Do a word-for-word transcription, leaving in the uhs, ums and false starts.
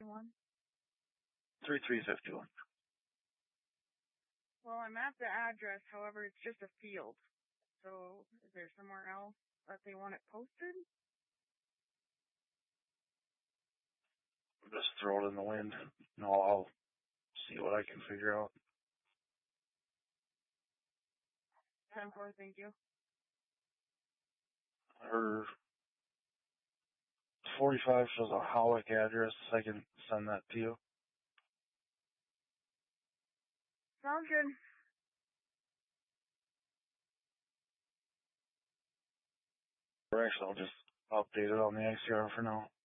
one? three three five one. Well, I'm at the address, however, it's just a field. So, is there somewhere else that they want it posted? Just throw it in the wind. No, I'll see what I can figure out. ten four, thank you. Her forty-five shows a Howick address. I can send that to you. Sounds good. Or actually, I'll just update it on the I C R for now.